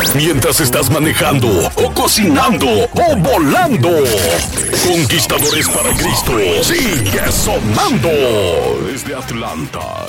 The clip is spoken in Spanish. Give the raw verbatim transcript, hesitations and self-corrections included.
Mientras estás manejando, o cocinando, o volando. Conquistadores para Cristo sigue sonando. Desde Atlanta,